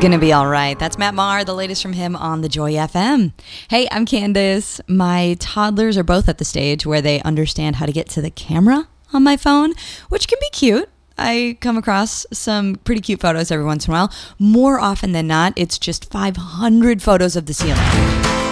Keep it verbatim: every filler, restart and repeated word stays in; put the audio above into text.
Gonna be all right. That's Matt Maher, the latest from him on the Joy F M. Hey, I'm Candace. My toddlers are both at the stage where they understand how to get to the camera on my phone, which can be cute. I come across some pretty cute photos every once in a while. More often than not, it's just five hundred photos of the ceiling.